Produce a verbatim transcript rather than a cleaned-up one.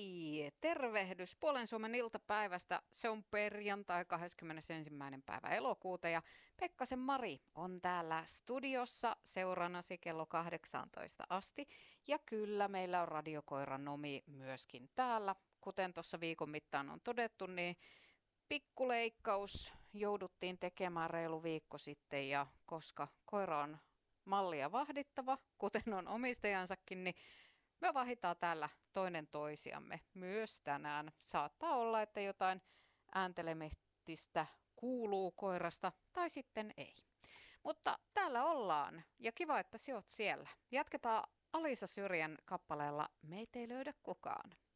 Hei, tervehdys Puolen Suomen iltapäivästä. Se on perjantai kahdeskymmenesensimmäinen päivä elokuuta ja Pekkasen Mari on täällä studiossa seurannasi kello kahdeksantoista asti. Ja kyllä meillä on radiokoiran Nomi myöskin täällä. Kuten tuossa viikon mittaan on todettu, niin pikkuleikkaus jouduttiin tekemään reilu viikko sitten ja koska koira on mallia vahdittava, kuten on omistajansakin, niin me vahitaan täällä toinen toisiamme myös tänään. Saattaa olla, että jotain ääntelemehtistä kuuluu koirasta tai sitten ei. Mutta täällä ollaan ja kiva, että sinä oot siellä. Jatketaan Alisa Syrjän kappaleella Meitä ei löydä kukaan.